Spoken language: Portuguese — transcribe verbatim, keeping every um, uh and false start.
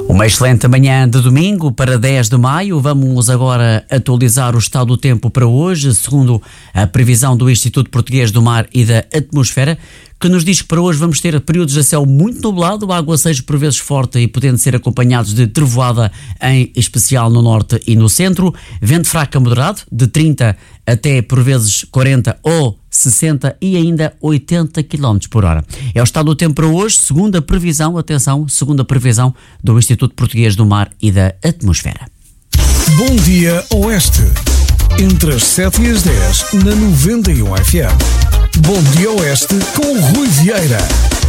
Uma excelente manhã de domingo para dez de maio. Vamos agora atualizar o estado do tempo para hoje, segundo a previsão do Instituto Português do Mar e da Atmosfera, que nos diz que para hoje vamos ter períodos de céu muito nublado, aguaceiros por vezes forte e podendo ser acompanhados de trovoada, em especial no norte e no centro, vento fraco a moderado, de trinta até por vezes quarenta ou sessenta e ainda oitenta quilómetros por hora. É o estado do tempo para hoje, segundo a previsão, atenção, segundo a previsão do Instituto Português do Mar e da Atmosfera. Bom dia Oeste, entre as sete e as dez na noventa e um F M. Bom dia Oeste com Rui Vieira.